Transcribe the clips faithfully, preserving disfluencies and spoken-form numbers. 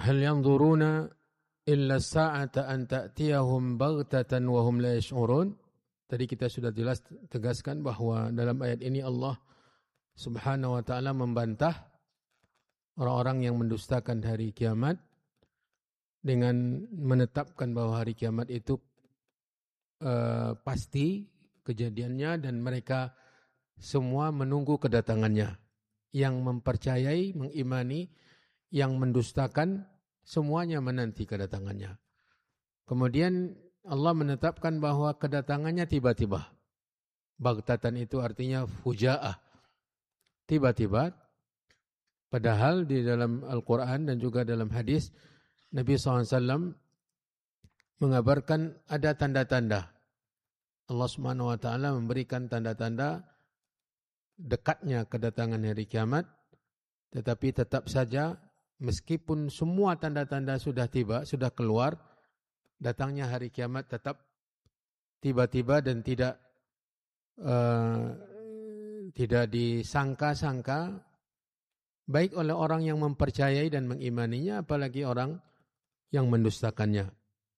hal yanzuruna illa sa'ata an ta'tiyahum baghtatan wa hum la yash'urun. Tadi kita sudah jelas tegaskan bahwa dalam ayat ini Allah Subhanahu wa ta'ala membantah orang-orang yang mendustakan hari kiamat dengan menetapkan bahwa hari kiamat itu uh, pasti kejadiannya dan mereka semua menunggu kedatangannya. Yang mempercayai, mengimani, yang mendustakan, semuanya menanti kedatangannya. Kemudian Allah menetapkan bahwa kedatangannya tiba-tiba. Baghtatan itu artinya fujaah. Tiba-tiba. Padahal di dalam Al-Quran dan juga dalam hadis, Nabi shallallahu alaihi wasallam mengabarkan ada tanda-tanda. Allah subhanahu wa ta'ala memberikan tanda-tanda dekatnya kedatangan hari kiamat, tetapi tetap saja meskipun semua tanda-tanda sudah tiba, sudah keluar, datangnya hari kiamat tetap tiba-tiba dan tidak uh, tidak disangka-sangka baik oleh orang yang mempercayai dan mengimaninya, apalagi orang yang mendustakannya.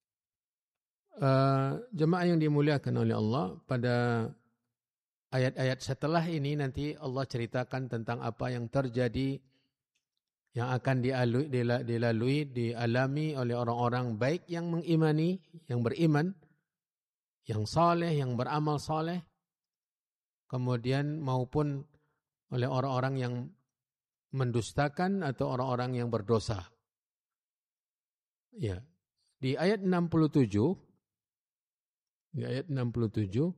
Uh, jemaah yang dimuliakan oleh Allah, pada ayat-ayat setelah ini nanti Allah ceritakan tentang apa yang terjadi, yang akan dilalui, dilalui, dialami oleh orang-orang baik yang mengimani, yang beriman, yang saleh, yang beramal saleh, kemudian maupun oleh orang-orang yang mendustakan atau orang-orang yang berdosa. Ya, di ayat enam puluh tujuh, di ayat enam puluh tujuh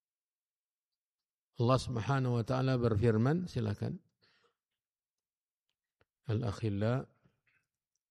Allah Subhanahu wa taala berfirman, silakan. Al-akhilla